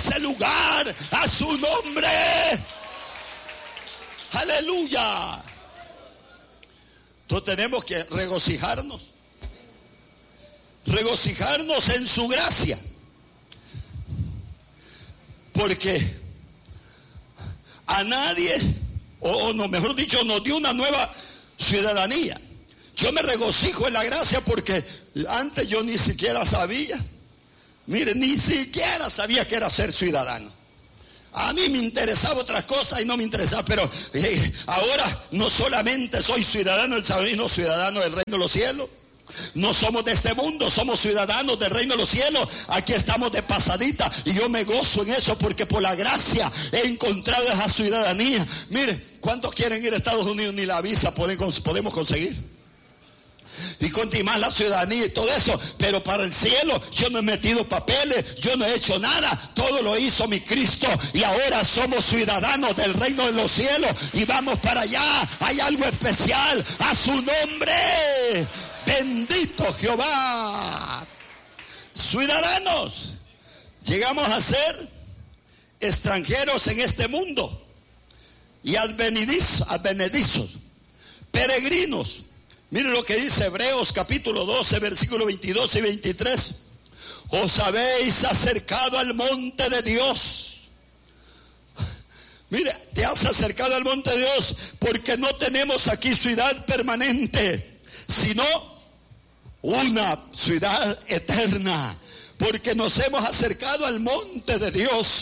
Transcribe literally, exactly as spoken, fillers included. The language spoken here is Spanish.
ese lugar a su nombre. Aleluya. Entonces tenemos que regocijarnos. Regocijarnos en su gracia. Porque a nadie, o no, mejor dicho, nos dio una nueva ciudadanía. Yo me regocijo en la gracia porque antes yo ni siquiera sabía. Mire, ni siquiera sabía que era ser ciudadano. A mí me interesaba otras cosas y no me interesaba, pero eh, ahora no solamente soy ciudadano del Salvador, sino ciudadano del reino de los cielos. No somos de este mundo, somos ciudadanos del reino de los cielos. Aquí estamos de pasadita y yo me gozo en eso porque por la gracia he encontrado esa ciudadanía. Mire, ¿cuántos quieren ir a Estados Unidos? Ni la visa podemos conseguir. Y continuar la ciudadanía y todo eso, pero para el cielo yo no he metido papeles, yo no he hecho nada, todo lo hizo mi Cristo y ahora somos ciudadanos del reino de los cielos y vamos para allá. Hay algo especial a su nombre. Bendito Jehová. Ciudadanos, llegamos a ser extranjeros en este mundo y advenedizos, advenedizos, peregrinos. Miren lo que dice Hebreos capítulo doce, versículos veintidós y veintitrés. Os habéis acercado al monte de Dios. Mire, te has acercado al monte de Dios porque no tenemos aquí ciudad permanente, sino una ciudad eterna. Porque nos hemos acercado al monte de Dios.